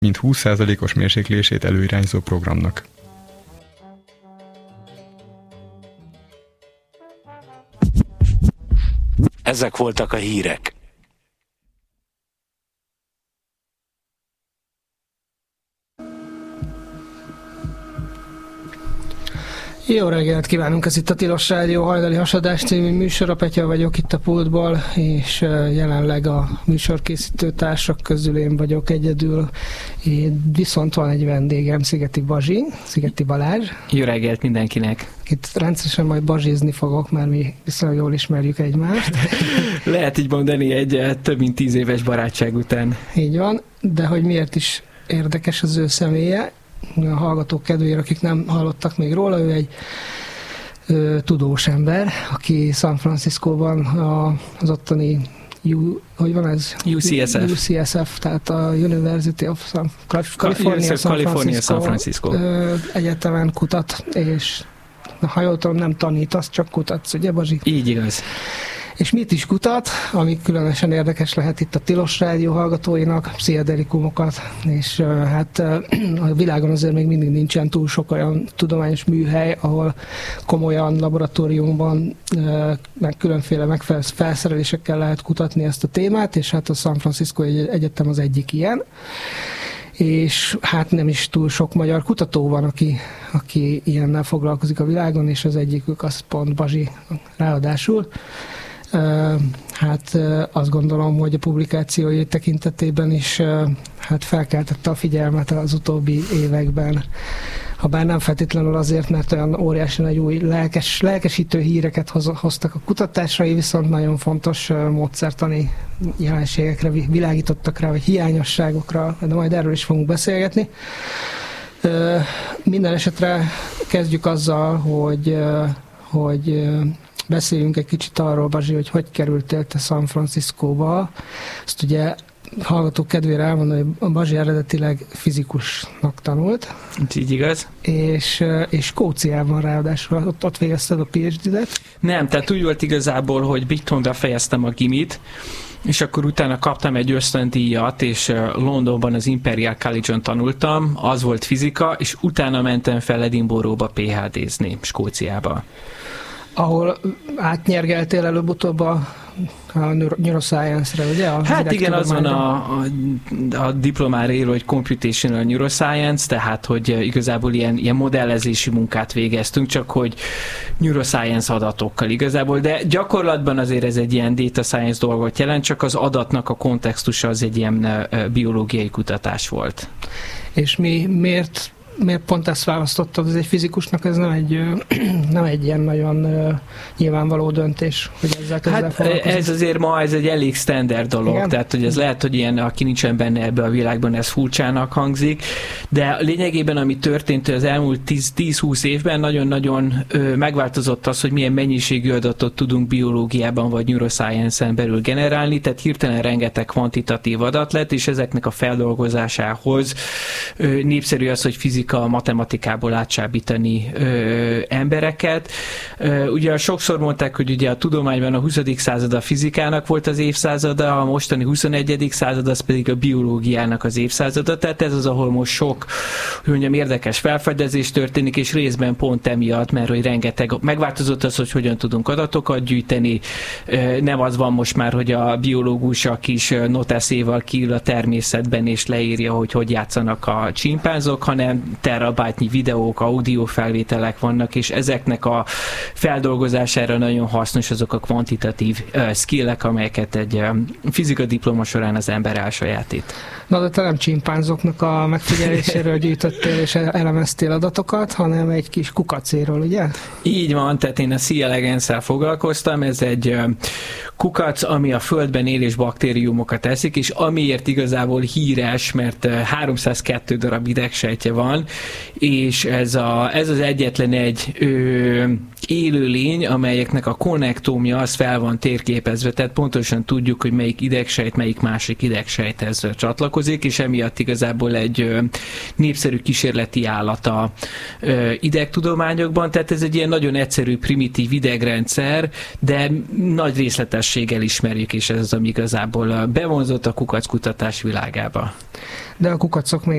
mint 20%-os mérséklését előirányzó programnak. Ezek voltak a hírek. Jó reggelt kívánunk, ez itt a Tilos Rádió hajnali hasadás című műsora, Petya vagyok itt a pultból, és jelenleg a műsorkészítő társak közül én vagyok egyedül, viszont van egy vendégem, Szigeti Balázs. Jó reggelt mindenkinek! Itt rendszeresen majd bazsizni fogok, mert mi viszonylag jól ismerjük egymást. Lehet így mondani egy több mint 10 éves barátság után. Így van, de hogy miért is érdekes az ő személye, a hallgatók kedvéért, akik nem hallottak még róla, ő egy tudós ember, aki San Franciscóban az ottani UCSF, tehát a University of California San Francisco egyetemen kutat, és ha jól tudom, nem tanítasz, csak kutatsz, ugye Bazsi? Így igaz. És mit is kutat, ami különösen érdekes lehet itt a Tilos Rádió hallgatóinak, pszichedelikumokat, és hát a világon azért még mindig nincsen túl sok olyan tudományos műhely, ahol komolyan laboratóriumban meg különféle megfelelő felszerelésekkel lehet kutatni ezt a témát, és hát a San Francisco Egyetem az egyik ilyen. És hát nem is túl sok magyar kutató van, aki ilyennel foglalkozik a világon, és az egyikük az pont Bazsi ráadásul. Hát azt gondolom, hogy a publikációi tekintetében is hát felkeltette a figyelmet az utóbbi években. Habár nem feltétlenül azért, mert olyan óriási nagy új lelkesítő híreket hoztak a kutatásai, viszont nagyon fontos módszertani jelenségekre világítottak rá, vagy hiányosságokra, de majd erről is fogunk beszélgetni. Minden esetre kezdjük azzal, hogy beszéljünk egy kicsit arról, Bazsi, hogy kerültél te San Franciscóba. Ezt ugye hallgatók kedvére elmondom, hogy a Bazsi eredetileg fizikusnak tanult. Így igaz. És Skóciában ráadásul ott végezted a PhD-det. Nem, tehát úgy volt igazából, hogy Brightonra fejeztem a gimit, és akkor utána kaptam egy ösztöndíjat, és Londonban az Imperial College-on tanultam, az volt fizika, és utána mentem fel Edinburghba PhD-zni, Skóciába. Ahol átnyergeltél előbb-utóbb a neuroscience-re, ugye? Hát igen, az van a diplomára író, hogy Computational Neuroscience, tehát hogy igazából ilyen modellezési munkát végeztünk, csak hogy neuroscience adatokkal igazából, de gyakorlatban azért ez egy ilyen data science dolgot jelent, csak az adatnak a kontextusa az egy ilyen biológiai kutatás volt. És miért pont ezt választottad? Ez egy fizikusnak, ez nem egy ilyen nagyon nyilvánvaló döntés, hogy ezzel foglalkozik. Ez azért ma ez egy elég standard dolog, igen? Tehát hogy ez lehet, hogy ilyen, aki nincsen benne ebbe a világban, ez furcsának hangzik, de lényegében ami történt az elmúlt 10-20 évben, nagyon-nagyon megváltozott az, hogy milyen mennyiségű adatot tudunk biológiában vagy neuroscience-en belül generálni, tehát hirtelen rengeteg kvantitatív adat lett, és ezeknek a feldolgozásához népszerű az, hogy fizika, matematikából átsábítani embereket. Ugye sokszor mondták, hogy ugye a tudományban a 20. század a fizikának volt az évszázada, a mostani 21. század az pedig a biológiának az évszázada, tehát ez az, ahol most sok, hogy mondjam, érdekes felfedezés történik, és részben pont emiatt, mert hogy rengeteg, megváltozott az, hogy hogyan tudunk adatokat gyűjteni, nem az van most már, hogy a biológus a kis noteszéval kiül a természetben, és leírja, hogy játszanak a csimpánzok, hanem terabájtnyi videók, audiófelvételek vannak, és ezeknek a feldolgozására nagyon hasznos azok a kvantitatív skillek, amelyeket egy fizika diploma során az ember elsajátít. Na, de te nem csimpánzoknak a megfigyeléséről gyűjtöttél és elemeztél adatokat, hanem egy kis kukacéről, ugye? Így van, tehát én a C. elegans-szel foglalkoztam, ez egy kukac, ami a földben élés baktériumokat eszik, és amiért igazából híres, mert 302 darab idegsejtje van, és ez az egyetlen egy élőlény, amelyeknek a konnektómja az fel van térképezve, tehát pontosan tudjuk, hogy melyik idegsejt, melyik másik idegsejthez csatlakozik, és emiatt igazából egy népszerű kísérleti állat a idegtudományokban, tehát ez egy ilyen nagyon egyszerű, primitív idegrendszer, de nagy részletességgel ismerjük, és ez az, ami igazából bevonzott a kukackutatás világába. de a kukacok még